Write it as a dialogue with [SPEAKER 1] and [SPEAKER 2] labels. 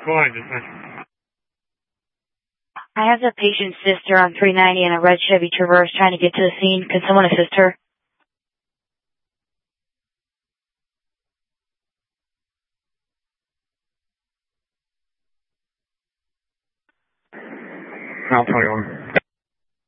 [SPEAKER 1] Fine.
[SPEAKER 2] I have the patient's sister on 390 in a red Chevy Traverse trying to get to the scene. Can someone assist her?
[SPEAKER 1] I'll 21.